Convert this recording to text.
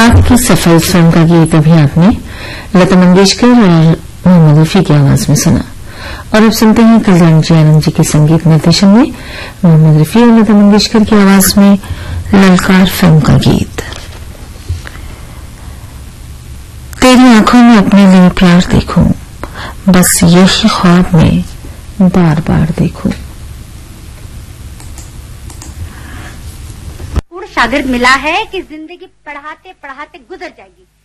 आग की सफल फिल्म का गीत अभी आपने लता मंगेशकर और मोहम्मद रफी की आवाज में सुना। और अब सुनते हैं कल्याण जी आनंद जी के संगीत निर्देशन में मोहम्मद रफी और लता मंगेशकर की आवाज में ललकार फिल्म का गीत। तेरी आंखों में अपने लिए प्यार देखूं, बस यही ख्वाब में बार बार देखूं। शागिर्द मिला है कि जिंदगी पढ़ाते पढ़ाते गुजर जाएगी।